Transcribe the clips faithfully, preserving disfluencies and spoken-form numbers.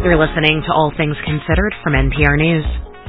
You're listening to All Things Considered from N P R News.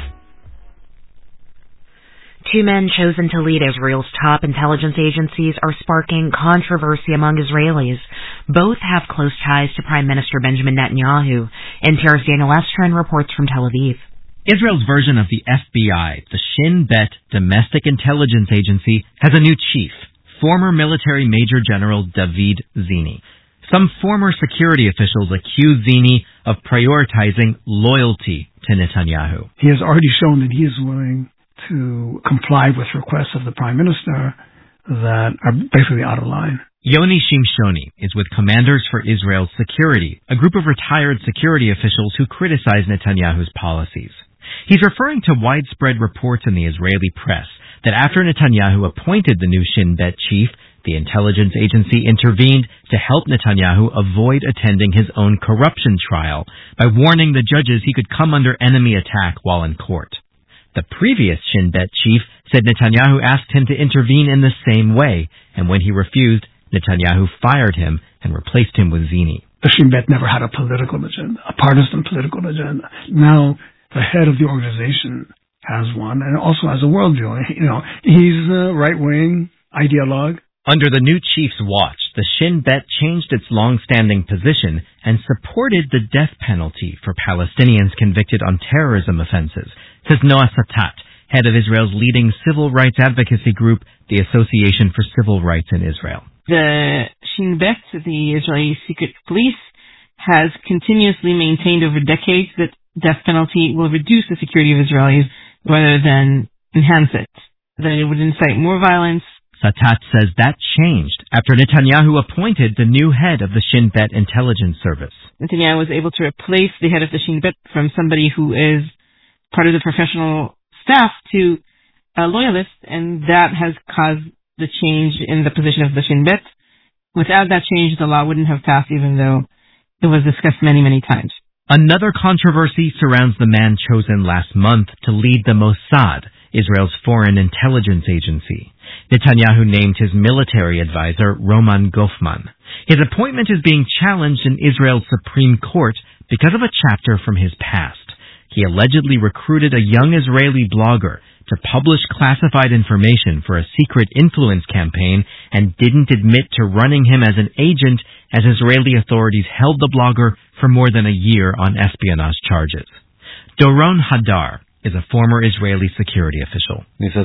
Two men chosen to lead Israel's top intelligence agencies are sparking controversy among Israelis. Both have close ties to Prime Minister Benjamin Netanyahu. N P R's Daniel Estrin reports from Tel Aviv. Israel's version of the F B I, the Shin Bet Domestic Intelligence Agency, has a new chief, former military Major General David Zini. Some former security officials accuse Zini of prioritizing loyalty to Netanyahu. He has already shown that he is willing to comply with requests of the Prime Minister that are basically out of line. Yoni Shimshoni is with Commanders for Israel's Security, a group of retired security officials who criticize Netanyahu's policies. He's referring to widespread reports in the Israeli press that after Netanyahu appointed the new Shin Bet chief, the intelligence agency intervened to help Netanyahu avoid attending his own corruption trial by warning the judges he could come under enemy attack while in court. The previous Shin Bet chief said Netanyahu asked him to intervene in the same way, and when he refused, Netanyahu fired him and replaced him with Zini. The Shin Bet never had a political agenda, a partisan political agenda. Now, the head of the organization has one, and also has a worldview. You know, he's a right-wing ideologue. Under the new chief's watch, the Shin Bet changed its long-standing position and supported the death penalty for Palestinians convicted on terrorism offenses, says Noah Satat, head of Israel's leading civil rights advocacy group, the Association for Civil Rights in Israel. The Shin Bet, the Israeli secret police, has continuously maintained over decades that death penalty will reduce the security of Israelis rather than enhance it, that it would incite more violence. Satat says that changed after Netanyahu appointed the new head of the Shin Bet intelligence service. Netanyahu was able to replace the head of the Shin Bet from somebody who is part of the professional staff to a loyalist, and that has caused the change in the position of the Shin Bet. Without that change, the law wouldn't have passed, even though it was discussed many, many times. Another controversy surrounds the man chosen last month to lead the Mossad, Israel's foreign intelligence agency. Netanyahu named his military advisor Roman Goffman. His appointment is being challenged in Israel's Supreme Court because of a chapter from his past. He allegedly recruited a young Israeli blogger to publish classified information for a secret influence campaign and didn't admit to running him as an agent as Israeli authorities held the blogger for more than a year on espionage charges. Doron Hadar is a former Israeli security official.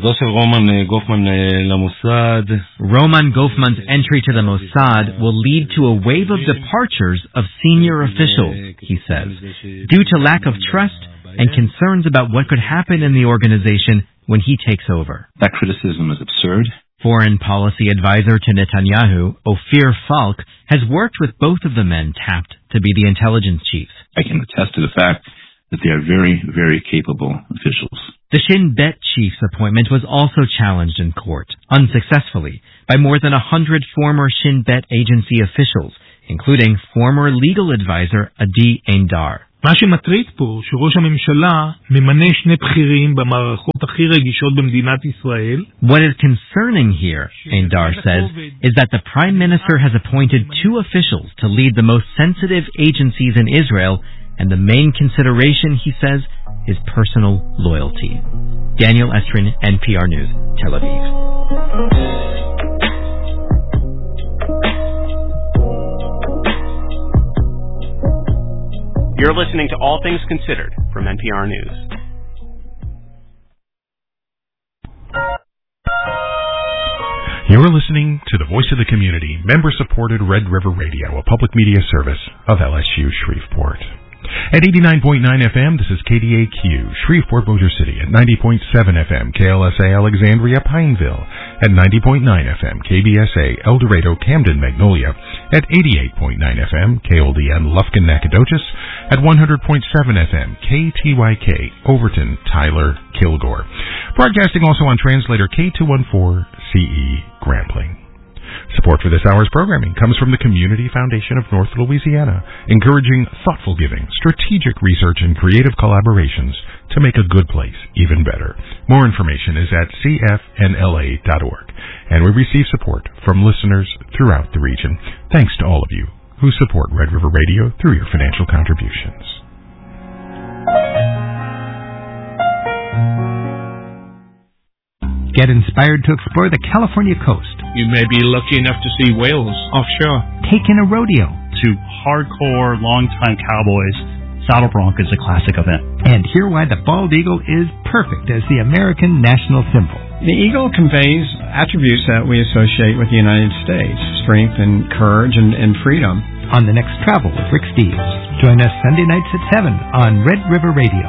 Roman Goffman's entry to the Mossad will lead to a wave of departures of senior officials, he says, due to lack of trust and concerns about what could happen in the organization when he takes over. That criticism is absurd. Foreign policy advisor to Netanyahu, Ophir Falk, has worked with both of the men tapped to be the intelligence chiefs. I can attest to the fact that they are very, very capable officials. The Shin Bet chief's appointment was also challenged in court, unsuccessfully, by more than a hundred former Shin Bet agency officials, including former legal advisor Adi Eindar. מה שמטריד פה, שראש הממשלה ממנה שני בכירים במערכות הכי רגישות במדינת ישראל. What is concerning here, Eindar says, is that the Prime Minister has appointed two officials to lead the most sensitive agencies in Israel, and the main consideration, he says, is personal loyalty. Daniel Estrin, N P R News, Tel Aviv. You're listening to All Things Considered from N P R News. You're listening to the Voice of the Community, member-supported Red River Radio, a public media service of L S U Shreveport. At eighty-nine point nine F M, this is K D A Q, Shreveport, Bossier City. At ninety point seven F M, K L S A, Alexandria, Pineville. At ninety point nine F M, K B S A, El Dorado, Camden, Magnolia. At eighty-eight point nine F M, K O D N, Lufkin, Nacogdoches. At one hundred point seven F M, K T Y K, Overton, Tyler, Kilgore. Broadcasting also on translator K two fourteen C E, Grambling. Support for this hour's programming comes from the Community Foundation of North Louisiana, encouraging thoughtful giving, strategic research, and creative collaborations to make a good place even better. More information is at c f n l a dot org, and we receive support from listeners throughout the region. Thanks to all of you who support Red River Radio through your financial contributions. Get inspired to explore the California coast. You may be lucky enough to see whales offshore. Take in a rodeo. To hardcore, long-time cowboys, Saddle Bronc is a classic event. And hear why the bald eagle is perfect as the American national symbol. The eagle conveys attributes that we associate with the United States: strength and courage and, and freedom. On the next Travel with Rick Steves. Join us Sunday nights at seven on Red River Radio.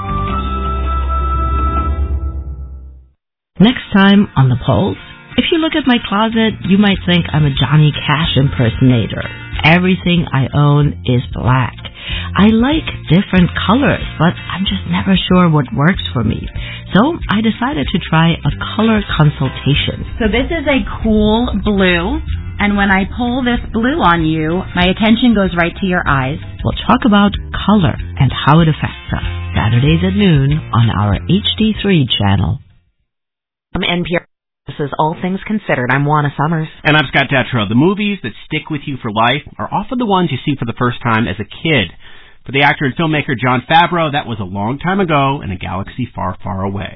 Next time on The Pulse, if you look at my closet, you might think I'm a Johnny Cash impersonator. Everything I own is black. I like different colors, but I'm just never sure what works for me. So I decided to try a color consultation. So this is a cool blue, and when I pull this blue on you, my attention goes right to your eyes. We'll talk about color and how it affects us. Saturdays at noon on our H D three channel. From N P R, this is All Things Considered. I'm Juana Summers. And I'm Scott Detrow. The movies that stick with you for life are often the ones you see for the first time as a kid. For the actor and filmmaker Jon Favreau, that was a long time ago in a galaxy far, far away.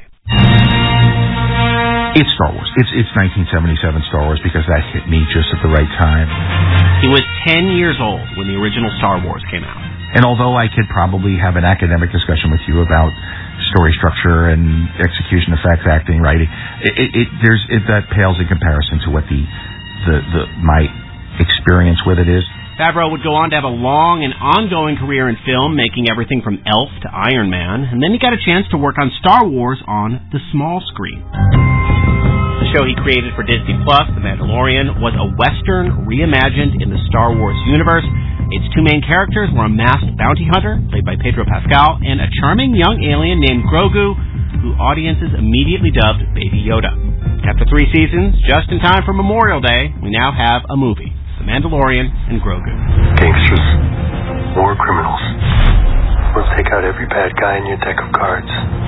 It's Star Wars. It's it's nineteen seventy-seven Star Wars because that hit me just at the right time. He was ten years old when the original Star Wars came out. And although I could probably have an academic discussion with you about story structure and execution effects, acting, writing, it, it, it there's it, that pales in comparison to what the the, the my experience with it is. Favreau would go on to have a long and ongoing career in film, making everything from Elf to Iron Man, and then he got a chance to work on Star Wars on the small screen. The show he created for Disney Plus, The Mandalorian, was a Western reimagined in the Star Wars universe. Its two main characters were a masked bounty hunter, played by Pedro Pascal, and a charming young alien named Grogu, who audiences immediately dubbed Baby Yoda. After three seasons, just in time for Memorial Day, we now have a movie. The Mandalorian and Grogu. Gangsters, war criminals. Let's take out every bad guy in your deck of cards.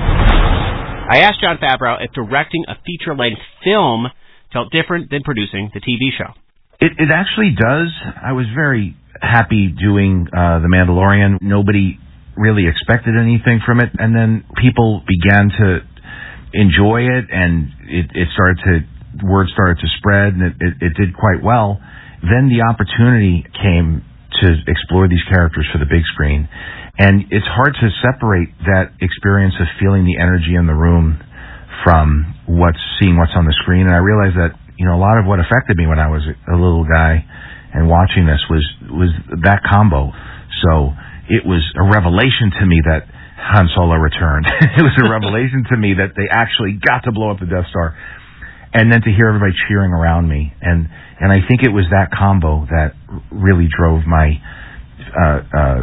I asked Jon Favreau if directing a feature-length film felt different than producing the T V show. It, it actually does. I was very happy doing uh, The Mandalorian. Nobody really expected anything from it, and then people began to enjoy it, and it, it started to, word started to spread, and it, it, it did quite well. Then the opportunity came to explore these characters for the big screen. And it's hard to separate that experience of feeling the energy in the room from what's seeing what's on the screen. And I realized that, you know, a lot of what affected me when I was a little guy and watching this was, was that combo. So it was a revelation to me that Han Solo returned. It was a revelation to me that they actually got to blow up the Death Star. And then to hear everybody cheering around me. And And I think it was that combo that really drove my uh, uh,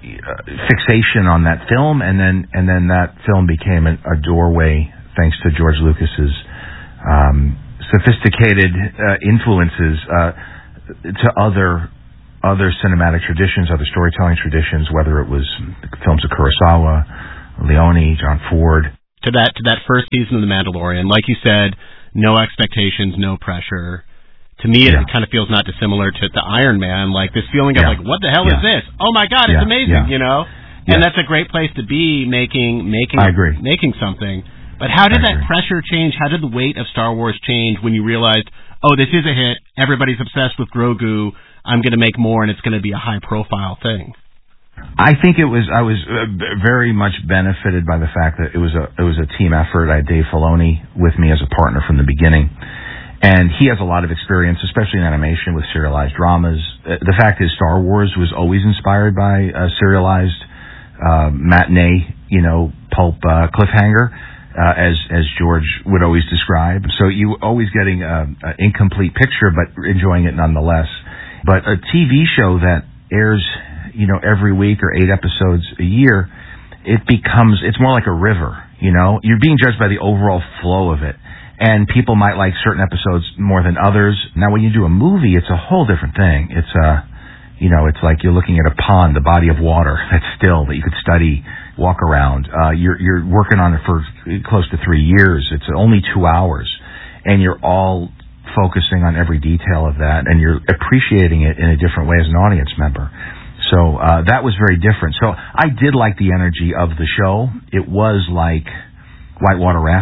fixation on that film, and then and then that film became a, a doorway, thanks to George Lucas's um, sophisticated uh, influences uh, to other other cinematic traditions, other storytelling traditions, whether it was the films of Kurosawa, Leone, John Ford. To that to that first season of The Mandalorian, like you said, no expectations, no pressure. To me, it yeah. kind of feels not dissimilar to, to Iron Man, like this feeling of yeah. like, what the hell yeah. is this? Oh my God, it's yeah. amazing, yeah. you know? Yeah. And that's a great place to be making, making, I agree. making something. But how did I that agree. pressure change? How did the weight of Star Wars change when you realized, oh, this is a hit, everybody's obsessed with Grogu, I'm going to make more and it's going to be a high profile thing? I think it was, I was uh, very much benefited by the fact that it was a, it was a team effort. I had Dave Filoni with me as a partner from the beginning. And he has a lot of experience, especially in animation with serialized dramas. The fact is, Star Wars was always inspired by a serialized uh, matinee, you know, pulp uh, cliffhanger, uh, as as George would always describe. So you always getting an incomplete picture, but enjoying it nonetheless. But a T V show that airs, you know, every week or eight episodes a year, it becomes, it's more like a river, you know. You're being judged by the overall flow of it. And people might like certain episodes more than others. Now, when you do a movie, it's a whole different thing. It's uh, you know, it's like you're looking at a pond, a body of water that's still that you could study, walk around. Uh, you're you're working on it for close to three years. It's only two hours, and you're all focusing on every detail of that, and you're appreciating it in a different way as an audience member. So uh, that was very different. So I did like the energy of the show. It was like whitewater rafting.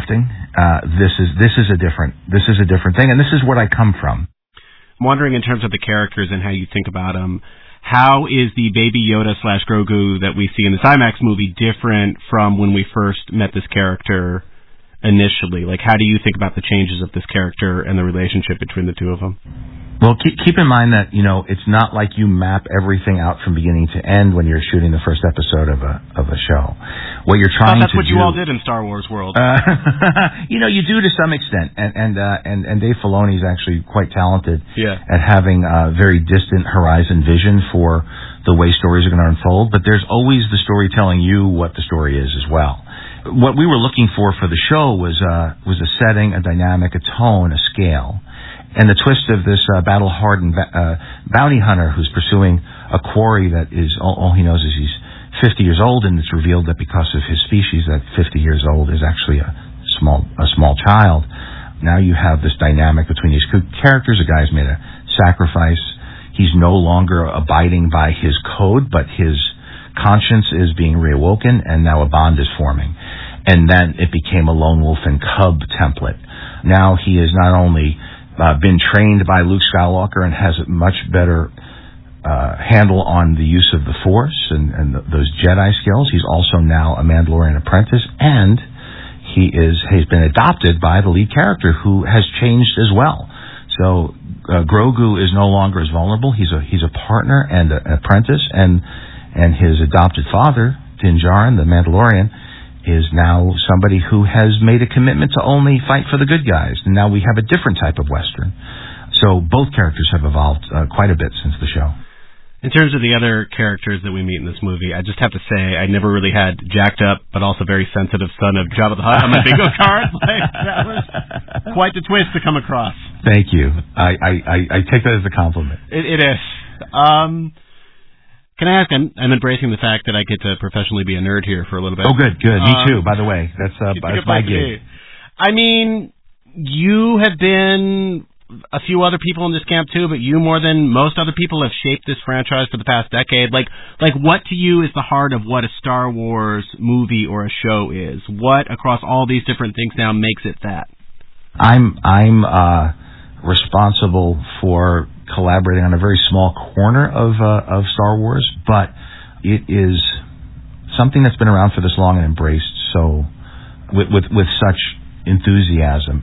uh, this is this is a different this is a different thing, and this is where I come from. I'm wondering, in terms of the characters and how you think about them, how is the Baby Yoda slash Grogu that we see in this IMAX movie different from when we first met this character initially? Like, how do you think about the changes of this character and the relationship between the two of them? Well, keep, keep in mind that, you know, it's not like you map everything out from beginning to end when you're shooting the first episode of a of a show. What you're trying to do... that's what you all did in Star Wars world. Uh, you know, you do to some extent, and and uh, and, and Dave Filoni is actually quite talented yeah. at having a very distant horizon vision for the way stories are going to unfold, but there's always the story telling you what the story is as well. What we were looking for for the show was uh, was a setting, a dynamic, a tone, a scale. And the twist of this uh, battle-hardened uh, bounty hunter who's pursuing a quarry that is all, all he knows is he's fifty years old, and it's revealed that because of his species, that fifty years old is actually a small a small child. Now you have this dynamic between these two characters. A guy's made a sacrifice. He's no longer abiding by his code, but his conscience is being reawoken, and now a bond is forming. And then it became a lone wolf and cub template. Now he is not only Uh, been trained by Luke Skywalker and has a much better uh, handle on the use of the Force and, and the, those Jedi skills. He's also now a Mandalorian apprentice, and he is he's been adopted by the lead character, who has changed as well. So uh, Grogu is no longer as vulnerable. He's a he's a partner and a, an apprentice, and and his adopted father, Din Djarin, the Mandalorian, is now somebody who has made a commitment to only fight for the good guys. And now we have a different type of Western. So both characters have evolved uh, quite a bit since the show. In terms of the other characters that we meet in this movie, I just have to say I never really had jacked up but also very sensitive son of Jabba the Hutt on my bingo card. Like, that was quite the twist to come across. Thank you. I, I, I, I take that as a compliment. It, it is. Um... Can I ask, I'm, I'm embracing the fact that I get to professionally be a nerd here for a little bit. Oh, good, good. Me um, too, by the way. That's, uh, that's my gig. I mean, you have been a few other people in this camp too, but you more than most other people have shaped this franchise for the past decade. Like, like what to you is the heart of what a Star Wars movie or a show is? What, across all these different things now, makes it that? I'm, I'm, uh, responsible for collaborating on a very small corner of uh, of Star Wars, but it is something that's been around for this long and embraced so with with, with such enthusiasm.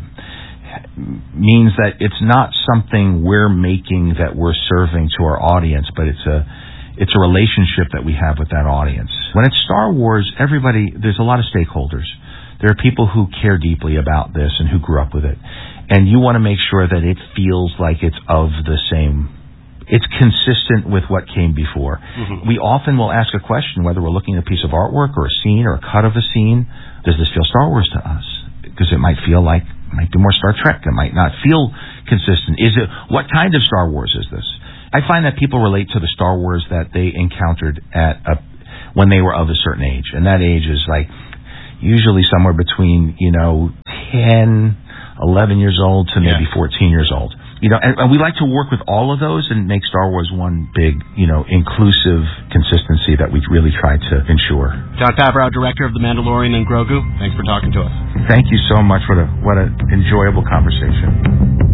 Means that it's not something we're making that we're serving to our audience, but it's a it's a relationship that we have with that audience. When it's Star Wars, everybody, there's a lot of stakeholders. There are people who care deeply about this and who grew up with it. And you want to make sure that it feels like it's of the same, it's consistent with what came before. Mm-hmm. We often will ask a question, whether we're looking at a piece of artwork or a scene or a cut of a scene, does this feel Star Wars to us? Because it might feel like, it might be more Star Trek. It might not feel consistent. Is it, what kind of Star Wars is this? I find that people relate to the Star Wars that they encountered at a, when they were of a certain age. And that age is like usually somewhere between, you know, ten, eleven years old to maybe yeah. fourteen years old. You know, and, and we like to work with all of those and make Star Wars one big, you know, inclusive consistency that we really try to ensure. Jon Favreau, director of The Mandalorian and Grogu, thanks for talking to us. Thank you so much. What a what an enjoyable conversation.